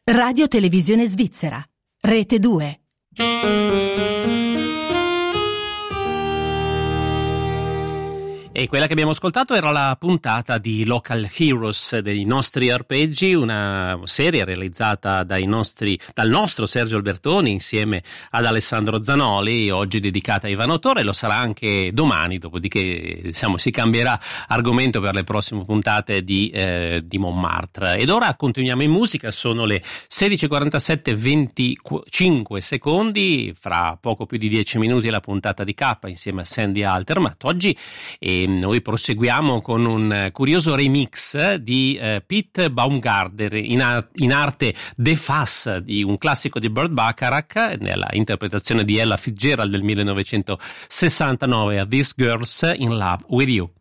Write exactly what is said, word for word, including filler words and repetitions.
Radio Televisione Svizzera, Rete due. E quella che abbiamo ascoltato era la puntata di Local Heroes dei nostri arpeggi, una serie realizzata dai nostri, dal nostro Sergio Albertoni insieme ad Alessandro Zanoli, oggi dedicata a Ivano Torre, lo sarà anche domani, dopodiché diciamo, si cambierà argomento per le prossime puntate di, eh, di Montmartre. Ed ora continuiamo in musica, sono le sedici e quarantasette e venticinque secondi, fra poco più di dieci minuti la puntata di K insieme a Sandy Altermatt. Oggi eh, noi proseguiamo con un curioso remix di eh, Pete Baumgartner in, a- in arte De Fas, di un classico di Burt Bacharach, nella interpretazione di Ella Fitzgerald del millenovecentosessantanove, a These Girls in Love with You.